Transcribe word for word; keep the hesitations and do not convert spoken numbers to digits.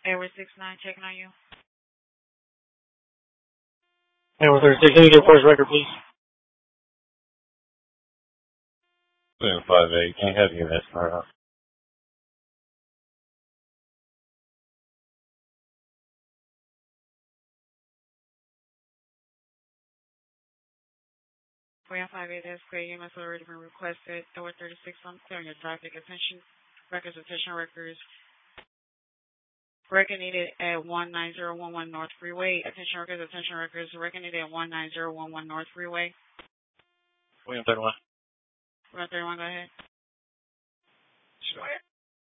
Edward six nine checking on you. Edward thirty-six, can you get first record, please? seven five eight, can you have your that start off? four five eight, that's great. You must have already been requested. Edward thirty-six, I'm clearing your traffic. Attention, records, attention records. Record needed at one nine zero one one North Freeway. Attention records, attention records. Record needed at one nine zero one one North Freeway. William thirty-one. William thirty-one, go ahead. Sure.